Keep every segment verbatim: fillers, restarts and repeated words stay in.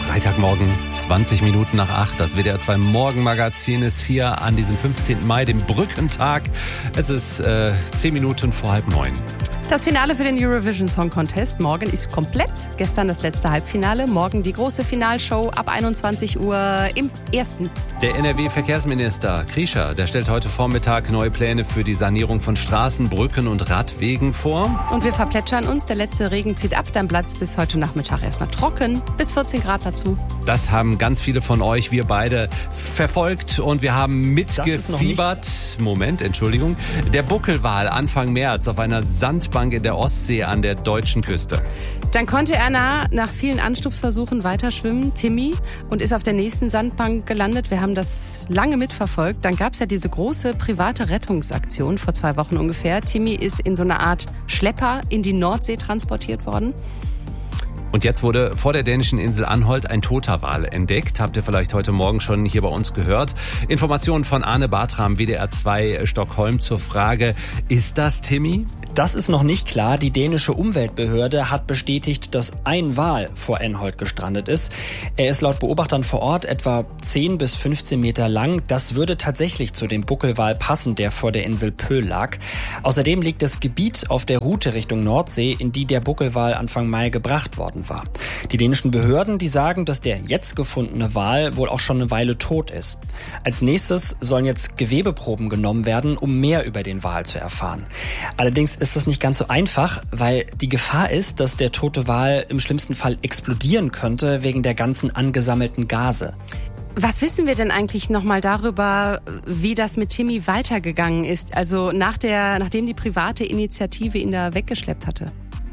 Freitagmorgen, zwanzig Minuten nach acht. Das W D R zwei Morgenmagazin ist hier an diesem fünfzehnten Mai, dem Brückentag. Es ist äh, zehn Minuten vor halb neun. Das Finale für den Eurovision Song Contest morgen ist komplett. Gestern das letzte Halbfinale, morgen die große Finalshow ab einundzwanzig Uhr im ersten. Der N R W-Verkehrsminister Kriescher, der stellt heute Vormittag neue Pläne für die Sanierung von Straßen, Brücken und Radwegen vor. Und wir verplätschern uns, der letzte Regen zieht ab, dann bleibt es bis heute Nachmittag erstmal trocken, bis vierzehn Grad dazu. Das haben ganz viele von euch, wir beide, verfolgt und wir haben mitgefiebert. Moment, Entschuldigung. Der Buckelwal Anfang März auf einer Sandbank in der Ostsee an der deutschen Küste. Dann konnte er nach, nach vielen Anstupsversuchen weiter schwimmen, Timmy, und ist auf der nächsten Sandbank gelandet. Wir haben das lange mitverfolgt. Dann gab es ja diese große private Rettungsaktion vor zwei Wochen ungefähr. Timmy ist in so einer Art Schlepper in die Nordsee transportiert worden. Und jetzt wurde vor der dänischen Insel Anholt ein toter Wal entdeckt. Habt ihr vielleicht heute Morgen schon hier bei uns gehört. Informationen von Arne Bartram, W D R zwei Stockholm zur Frage, ist das Timmy? Das ist noch nicht klar. Die dänische Umweltbehörde hat bestätigt, dass ein Wal vor Anholt gestrandet ist. Er ist laut Beobachtern vor Ort etwa zehn bis fünfzehn Meter lang. Das würde tatsächlich zu dem Buckelwal passen, der vor der Insel Pöhl lag. Außerdem liegt das Gebiet auf der Route Richtung Nordsee, in die der Buckelwal Anfang Mai gebracht worden war. Die dänischen Behörden, die sagen, dass der jetzt gefundene Wal wohl auch schon eine Weile tot ist. Als nächstes sollen jetzt Gewebeproben genommen werden, um mehr über den Wal zu erfahren. Allerdings ist das nicht ganz so einfach, weil die Gefahr ist, dass der tote Wal im schlimmsten Fall explodieren könnte wegen der ganzen angesammelten Gase. Was wissen wir denn eigentlich nochmal darüber, wie das mit Timmy weitergegangen ist? Also nach der, nachdem die private Initiative ihn da weggeschleppt hatte?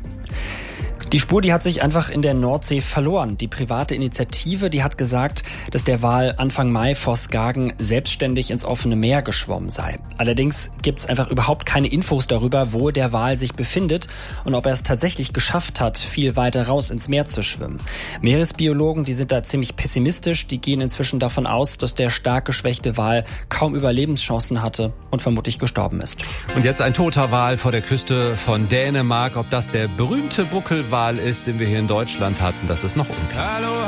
Die Spur, die hat sich einfach in der Nordsee verloren. Die private Initiative, die hat gesagt, dass der Wal Anfang Mai vor Skagen selbstständig ins offene Meer geschwommen sei. Allerdings gibt es einfach überhaupt keine Infos darüber, wo der Wal sich befindet und ob er es tatsächlich geschafft hat, viel weiter raus ins Meer zu schwimmen. Meeresbiologen, die sind da ziemlich pessimistisch. Die gehen inzwischen davon aus, dass der stark geschwächte Wal kaum Überlebenschancen hatte und vermutlich gestorben ist. Und jetzt ein toter Wal vor der Küste von Dänemark. Ob das der berühmte Buckelwal ist, den wir hier in Deutschland hatten, das ist noch unklar. Hallo.